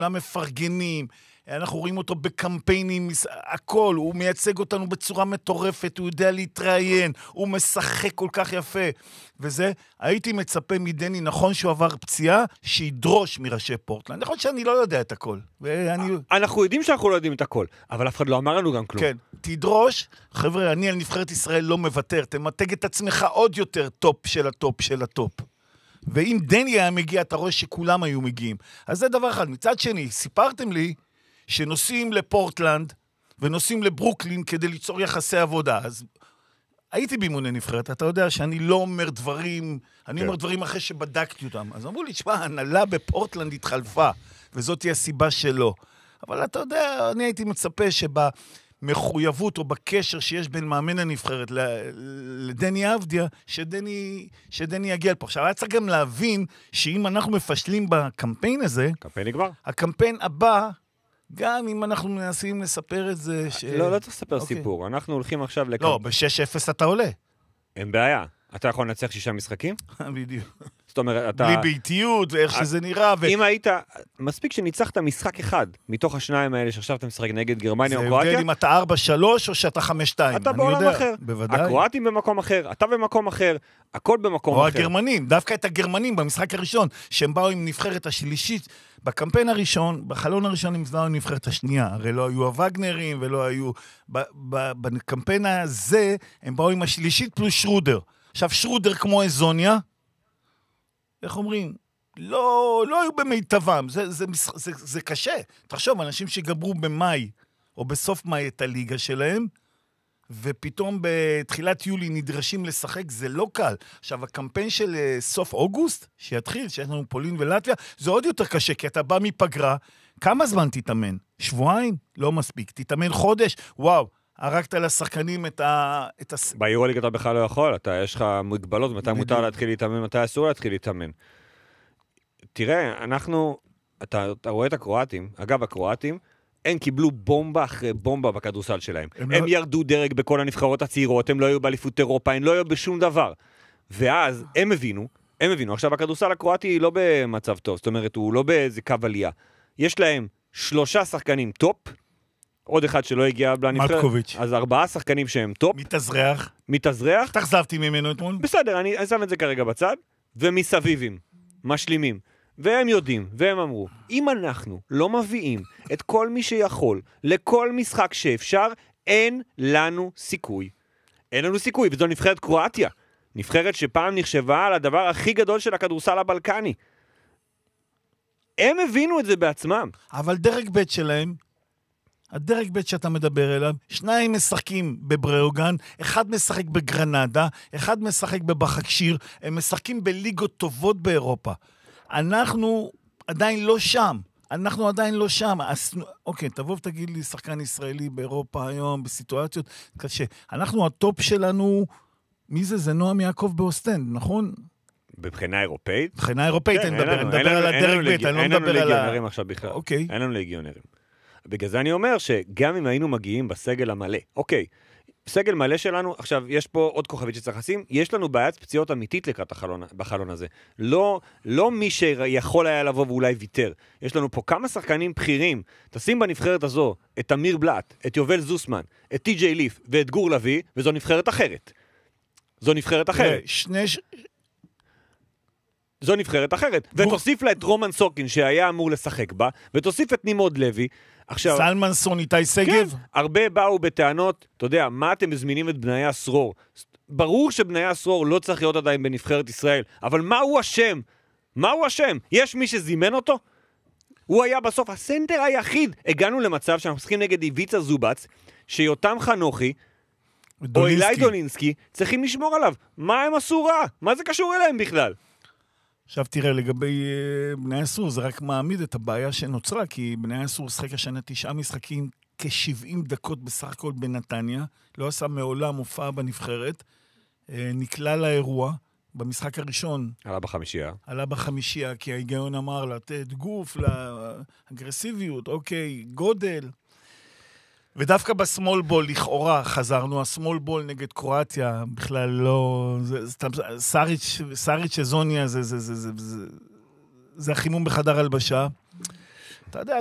כולם מפרגנים, אנחנו רואים אותו בקמפיינים, הכל, הוא מייצג אותנו בצורה מטורפת, הוא יודע להתראיין, הוא משחק כל כך יפה, וזה, הייתי מצפה מדני, נכון שהוא עבר פציעה, שידרוש מראשי פורטלנד, נכון שאני לא יודע את הכל. אנחנו יודעים שאנחנו לא יודעים את הכל, אבל אף אחד לא אמר לנו גם כלום. כן, תדרוש, חבר'ה, אני על נבחרת ישראל לא מוותר, תמתג את עצמך עוד יותר טופ של הטופ של הטופ. ואם דני היה מגיע, אתה רואה שכולם היו מגיעים. אז זה דבר אחד. מצד שני, סיפרתם לי שנוסעים לפורטלנד ונוסעים לברוקלין כדי ליצור יחסי עבודה. אז הייתי באימוני נבחרת, אתה יודע שאני לא אומר דברים, אני אומר דברים אחרי שבדקתי אותם. אז אמרו לי, תשמע, הנהלה בפורטלנד התחלפה, וזאת היא הסיבה שלו. אבל אתה יודע, אני הייתי מצפה מחויבות או בקשר שיש בין מאמן הנבחרת לדני אבדיה, שדני יגיע לפה. עכשיו, היה צריך גם להבין שאם אנחנו מפשלים בקמפיין הזה, קמפיין נגמר. הקמפיין הבא, גם אם אנחנו מנסים לספר את זה... לא צריך לספר סיפור. אנחנו הולכים עכשיו לא, ב-6-0 אתה עולה. אין בעיה. אתה יכול לנצח 6 משחקים? בדיוק. זאת אומרת, אתה... בלי ביתיות, ואיך שזה נראה. אם היית... מספיק שניצחת משחק אחד, מתוך השניים האלה שעכשיו אתה משחק נגד גרמניה או קרואטיה. זה הבדל אם אתה 4-3 או שאתה 5-2. אתה בעולם אחר. בוודאי. הקרואטים במקום אחר, אתה במקום אחר, הכל במקום אחר. או הגרמנים, דווקא את הגרמנים במשחק הראשון, שהם באו עם נבחרת השלישית, בקמפיין הראשון, בחלון הראשון הם באו עם נבחרת השנייה. הרי לא היו הווגנרים ולא היו... בקמפיין הזה, הם באו עם השלישית פלוס שרודר. עכשיו, שרודר כמו איזוניה, איך אומרים? לא היו במיטבם, זה קשה. תחשוב, אנשים שגברו במאי, או בסוף מאי את הליגה שלהם, ופתאום בתחילת יולי נדרשים לשחק, זה לא קל. עכשיו, הקמפיין של סוף אוגוסט, שיתחיל, שיש לנו פולין ולטביה, זה עוד יותר קשה, כי אתה בא מפגרה, כמה זמן תתאמן? שבועיים? לא מספיק. תתאמן חודש? וואו. הרגת לשחקנים את ביורוליג אתה בכלל לא יכול, יש לך מגבלות, מתי מותר להתחיל להתאמן, מתי אסור להתחיל להתאמן. תראה, אתה רואה את הקרואטים, אגב, הקרואטים, הם קיבלו בומבה אחרי בומבה בכדורסל שלהם. הם ירדו דרג בכל הנבחרות הצעירות, הם לא היו באליפות אירופה, הם לא היו בשום דבר. ואז הם הבינו, עכשיו הקדורסל הקרואטי לא במצב טוב, זאת אומרת, הוא לא באיזה קו עלייה. יש להם 3 שחקנים טופ, עוד אחד שלא הגיע לנבחרת. מלקוביץ'. אז 4 שחקנים שהם טופ. מתאזרח. תחזבתי ממנו אתמול. בסדר, אני שם את זה כרגע בצד. ומסביבים, משלימים. והם יודעים, והם אמרו, אם אנחנו לא מביאים את כל מי שיכול, לכל משחק שאפשר, אין לנו סיכוי. אין לנו סיכוי, וזו נבחרת קרואטיה. נבחרת שפעם נחשבה על הדבר הכי גדול של הכדורסל הבלקני. הם הבינו את זה בעצמם. אבל דרג ב' שלהם, הדרג ב' שאתה מדבר אליו, 2 משחקים בבראוגן, 1 משחק בגרנדה, 1 משחק בבחקשיר, הם משחקים בליגות טובות באירופה. אנחנו עדיין לא שם. אוקיי, תבוא ותגיד לי, שחקן ישראלי באירופה היום, בסיטואציות קשה. אנחנו, הטופ שלנו, מי זה? זה נועם יעקב באוסטנד, נכון? בבחינה אירופאית? בבחינה אירופאית, אני מדבר על הדרג ב', אני לא מדבר על... אין לנו ליגיונרים עכשיו בכלל. אוקיי. אין לנו ליגיונרים. בגלל זה אני אומר שגם אם היינו מגיעים בסגל המלא, אוקיי, סגל מלא שלנו, עכשיו יש פה עוד כוכבית שצריך לשים, יש לנו בעיית פציעות אמיתית לקראת בחלון הזה. לא מי שיכול היה לבוא ואולי ויתר. יש לנו פה כמה שחקנים בכירים. תשים בנבחרת הזו את אמיר בלט, את יובל זוסמן, את טי.ג'יי ליף ואת גור לוי, וזו נבחרת אחרת. זו נבחרת אחרת. ותוסיף לה את רומן סוקין שהיה אמור לשחק בה, ותוסיף את נימוד לוי. עכשיו, סלמנסון, איתי סגב? כן, הרבה באו בטענות, אתה יודע, מה אתם מזמינים את בניה אסרור? ברור שבניה אסרור לא צריך להיות עדיין בנבחרת ישראל, אבל מה הוא אשם? יש מי שזימן אותו? הוא היה בסוף הסנטר היחיד. הגענו למצב שאנחנו משחקים נגד איביצה זובץ, שיותם חנוכי, או אילי דולינסקי, צריכים לשמור עליו. מה הם עשו רע? מה זה קשור אליהם בכלל? עכשיו תראה, לגבי בני אסור, זה רק מעמיד את הבעיה שנוצרה, כי בני אסור שחק השנה 9 משחקים, כ-70 דקות בסך הכל בנתניה, לא עשה מעולם הופעה בנבחרת, נקלע לאירוע, במשחק הראשון. עלה בחמישייה, כי ההיגיון אמר לתת גוף, לאגרסיביות, אוקיי, גודל. ודווקא בסמול בול, לכאורה, חזרנו, הסמול בול נגד קרואטיה, בכלל לא, סאריץ' שזוניה, זה החימום בחדר הלבשה. אתה יודע,